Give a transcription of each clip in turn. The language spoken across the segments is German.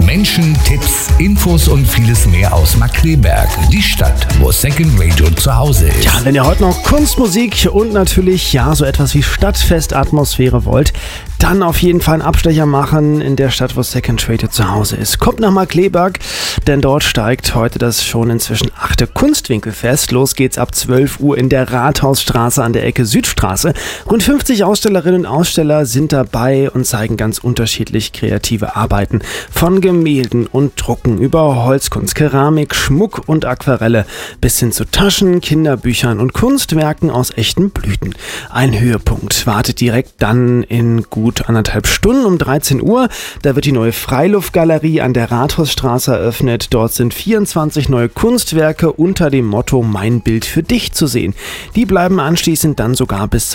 Menschen, Tipps, Infos und vieles mehr aus Markkleeberg, die Stadt, wo Second Radio zu Hause ist. Ja, wenn ihr heute noch Kunst, Musik und natürlich so etwas wie Stadtfestatmosphäre wollt, dann auf jeden Fall einen Abstecher machen in der Stadt, wo Second Radio zu Hause ist. Kommt nach Markkleeberg, denn dort steigt heute das schon inzwischen 8. Kunstwinkelfest. Los geht's ab 12 Uhr in der Rathausstraße an der Ecke Südstraße. Rund 50 Ausstellerinnen und Aussteller sind dabei und zeigen ganz unterschiedlich kreative Arbeiten. Von Gemälden und Drucken über Holzkunst, Keramik, Schmuck und Aquarelle bis hin zu Taschen, Kinderbüchern und Kunstwerken aus echten Blüten. Ein Höhepunkt wartet direkt dann in gut 1,5 Stunden um 13 Uhr. Da wird die neue Freiluftgalerie an der Rathausstraße eröffnet. Dort sind 24 neue Kunstwerke unter dem Motto Mein Bild für dich zu sehen. Die bleiben anschließend dann sogar bis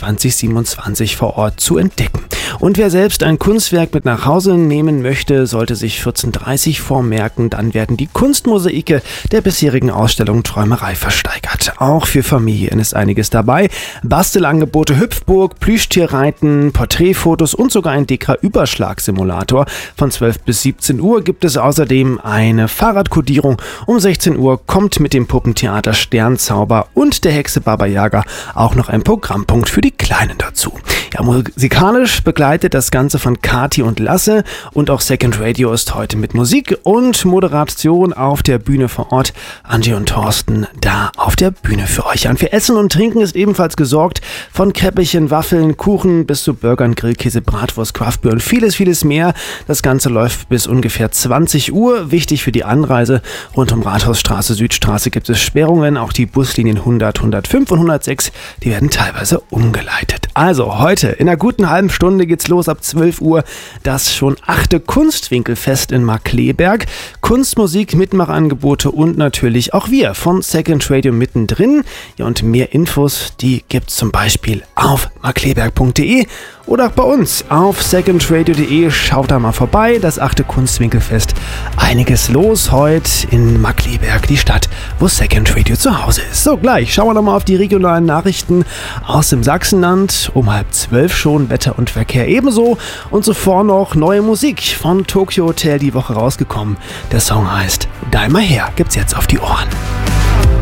2027 vor Ort zu entdecken. Und wer selbst ein Kunstwerk mit nach Hause nehmen möchte, sollte sich 14:30 vormerken. Dann werden die Kunstmosaike der bisherigen Ausstellung Träumerei versteigert. Auch für Familien ist einiges dabei. Bastelangebote, Hüpfburg, Plüschtierreiten, Porträtfotos und sogar ein Dekra-Überschlagssimulator. Von 12 bis 17 Uhr gibt es außerdem eine Fahrradkodierung. Um 16 Uhr kommt mit dem Puppentheater Sternzauber und der Hexe Baba Yaga auch noch ein Programmpunkt für die Kleinen dazu. Ja, musikalisch begleitet das Ganze von Kati und Lasse und auch Second Radio ist heute mit Musik und Moderation auf der Bühne vor Ort. Angie und Thorsten da auf der Bühne für euch. Und für Essen und Trinken ist ebenfalls gesorgt. Von Käppchen, Waffeln, Kuchen bis zu Burgern, Grillkäse, Bratwurst, Craftbier und vieles mehr. Das Ganze läuft bis ungefähr 20 Uhr. Wichtig für die Anreise. Rund um Rathausstraße, Südstraße gibt es Sperrungen. Auch die Buslinien 100, 105 und 106, die werden teilweise umgeleitet. Also heute in einer guten halben Stunde geht's los ab 12 Uhr. Das schon 8. Kunstwinkelfest in Markkleeberg. Kunst, Musik, Mitmachangebote und natürlich auch wir von Second Radio mittendrin. Ja, und mehr Infos, die gibt's zum Beispiel auf markkleeberg.de oder auch bei uns auf secondradio.de. Schaut da mal vorbei, das 8. Kunstwinkelfest. Einiges los heute in Markkleeberg, die Stadt, wo Second Radio zu Hause ist. So, gleich schauen wir nochmal auf die regionalen Nachrichten aus dem Sachsenland. Um 11:30 schon Wetter und Verkehr ebenso. Und zuvor noch neue Musik von Tokyo Hotel die Woche rausgekommen. Der Song heißt Dein mal her, gibt's jetzt auf die Ohren.